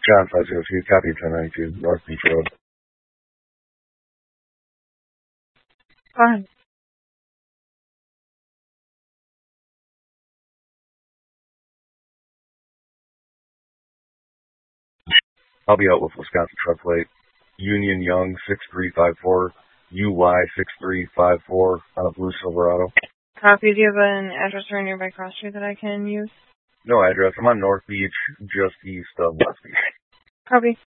John 502, copy 1092, North Beach Road. Fine. I'll be out with Wisconsin truck plate. Union Young 6354, UY 6354 on a blue Silverado. Copy. Do you have an address or a nearby cross street that I can use? No address. I'm on North Beach, just east of West Beach. Copy.